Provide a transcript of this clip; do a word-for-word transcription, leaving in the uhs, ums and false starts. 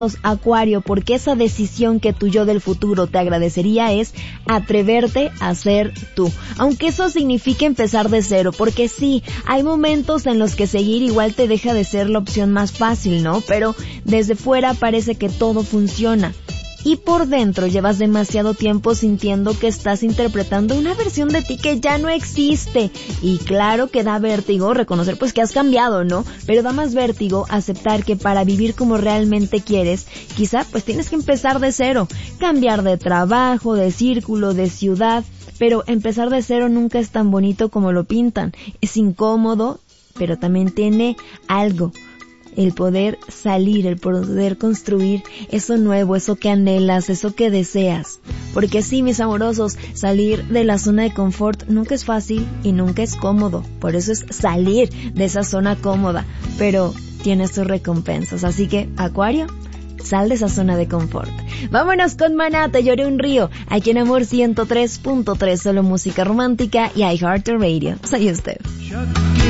Acuario, porque esa decisión que tu yo del futuro te agradecería es atreverte a ser tú, aunque eso signifique empezar de cero, porque sí, hay momentos en los que seguir igual te deja de ser la opción más fácil, ¿no? Pero desde fuera parece que todo funciona. Y por dentro llevas demasiado tiempo sintiendo que estás interpretando una versión de ti que ya no existe. Y claro que da vértigo reconocer pues que has cambiado, ¿no? Pero da más vértigo aceptar que para vivir como realmente quieres, quizá pues tienes que empezar de cero. Cambiar de trabajo, de círculo, de ciudad. Pero empezar de cero nunca es tan bonito como lo pintan. Es incómodo, pero también tiene algo. El poder salir, el poder construir eso nuevo, eso que anhelas, eso que deseas. Porque sí, mis amorosos, salir de la zona de confort nunca es fácil y nunca es cómodo. Por eso es salir de esa zona cómoda, pero tiene sus recompensas. Así que, Acuario, sal de esa zona de confort. Vámonos con Maná, Te Lloré un Río, aquí en Amor ciento tres punto tres, solo música romántica y iHeartRadio. Soy usted.